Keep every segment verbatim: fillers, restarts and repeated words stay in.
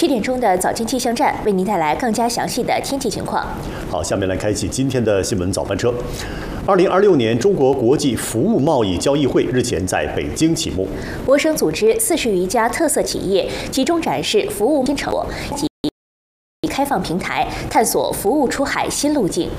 七点钟的早间气象站为您带来更加详细的天气情况。 好，下面来开启今天的新闻早班车。二零二六年中国国际服务贸易交易会日前在北京启幕， 我省组织四十余家特色企业，集中展示服务新成果及开放平台，探索服务出海新路径。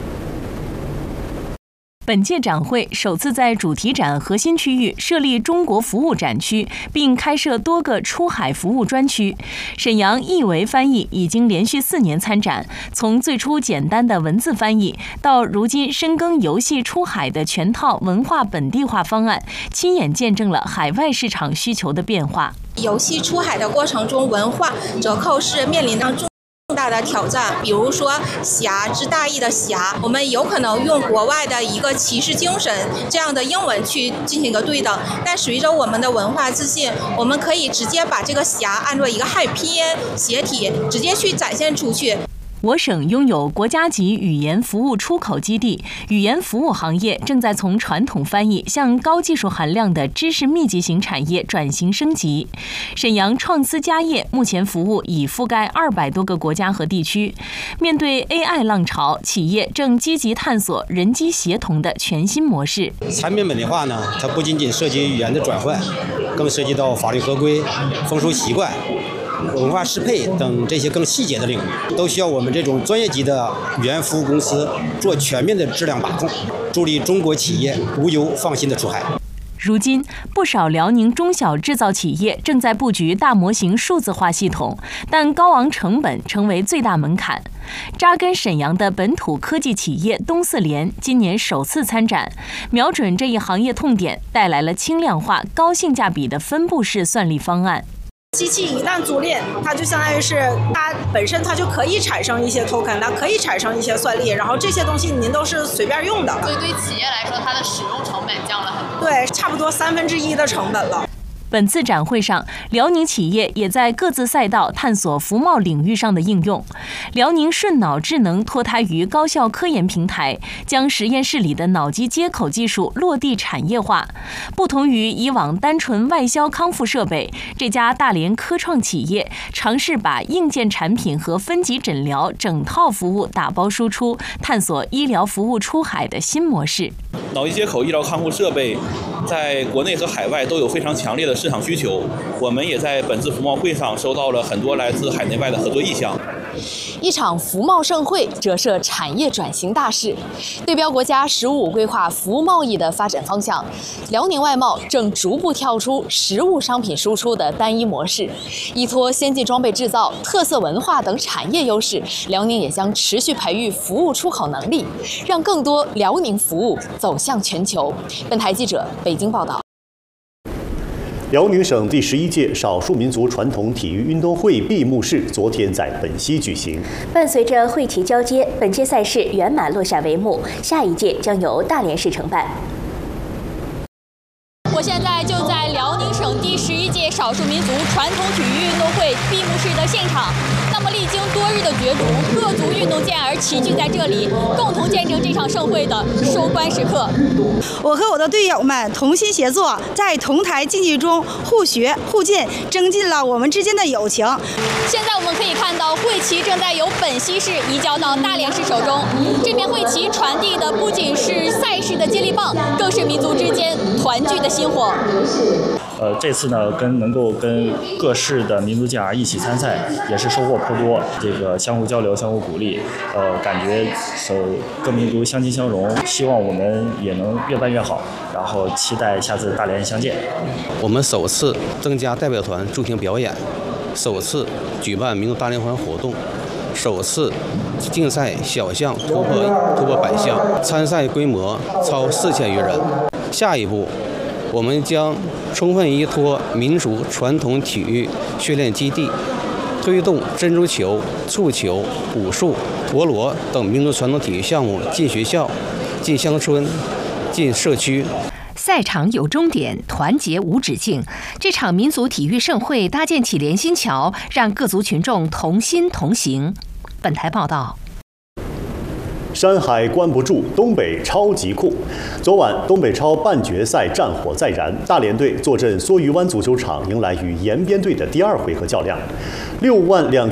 本届展会首次在主题展核心区域设立中国服务展区，并开设多个出海服务专区。沈阳易维翻译已经连续四年参展，从最初简单的文字翻译，到如今深耕游戏出海的全套文化本地化方案，亲眼见证了海外市场需求的变化。 游戏出海的过程中，文化折扣是面临着重大的挑战，比如说侠之大义的侠，我们有可能用国外的一个骑士精神这样的英文去进行一个对等，但随着我们的文化自信，我们可以直接把这个侠按照一个汉语拼音斜体直接去展现出去。 我省拥有国家级语言服务出口基地，语言服务行业正在从传统翻译向高技术含量的知识密集型产业转型升级。沈阳创思家业目前服务已覆盖二百多个国家和地区。面对 A I 浪潮，企业正积极探索人机协同的全新模式。 产品本地化呢，它不仅仅涉及语言的转换，更涉及到法律合规、风俗习惯、文化适配等这些更细节的领域，都需要我们这种专业级的语言服务公司做全面的质量把控，助力中国企业无忧放心的出海。 如今，不少辽宁中小制造企业正在布局大模型数字化系统，但高昂成本成为最大门槛。扎根沈阳的本土科技企业东四联今年首次参展，瞄准这一行业痛点，带来了轻量化、高性价比的分布式算力方案。 机器一旦租赁，它就相当于是它本身它就可以产生一些 token， 它可以产生一些算力，然后这些东西您都是随便用的。 所以对企业来说，它的使用成本降了很多。 对，差不多三分之一的成本了。 本次展会上，辽宁企业也在各自赛道探索服贸领域上的应用。辽宁顺脑智能脱胎于高校科研平台，将实验室里的脑机接口技术落地产业化。不同于以往单纯外销康复设备，这家大连科创企业尝试把硬件产品和分级诊疗整套服务打包输出，探索医疗服务出海的新模式。 脑机接口医疗康复设备在国内和海外都有非常强烈的市场需求，我们也在本次服贸会上收到了很多来自海内外的合作意向。 一场服贸盛会折射产业转型大势，对标国家“十五”规划服务贸易的发展方向，辽宁外贸正逐步跳出实物商品输出的单一模式，依托先进装备制造、特色文化等产业优势，辽宁也将持续培育服务出口能力，让更多辽宁服务走向全球。本台记者北京报道。 辽宁省第十一届少数民族传统体育运动会闭幕式昨天在本溪举行。 伴随着会旗交接，本届赛事圆满落下帷幕，下一届将由大连市承办。 我现在就在辽宁省第十一届少数民族传统体育运动会闭幕式的现场。那么，历经多日的角逐，各族运动健儿齐聚在这里，共同见证这场盛会的收官时刻。 我和我的队友们同心协作，在同台竞技中互学互进，增进了我们之间的友情。 现在我们可以看到，会旗正在由本溪市移交到大连市手中。这面会旗传递的不仅是赛事的接力棒，更是民族之间团聚的心火。 呃，这次呢，跟能够跟各市的民族健儿一起参赛，也是收获颇多。这个相互交流、相互鼓励，呃，感觉呃各民族相亲相融。希望我们也能越办越好，然后期待下次大连相见。 我们首次增加代表团驻京表演，首次举办民族大联欢活动，首次竞赛小项突破突破百项，参赛规模超四千余人。下一步，我们将充分依托民族传统体育训练基地，推动珍珠球、蹴球、武术、陀螺等民族传统体育项目进学校、进乡村、进社区。 赛场有终点，团结无止境。这场民族体育盛会搭建起连心桥，让各族群众同心同行。本台报道。 山海关不住，东北超级酷。昨晚，东北超半决赛战火再燃，大连队坐镇梭鱼湾足球场，迎来与延边队的第二回合较量。六万两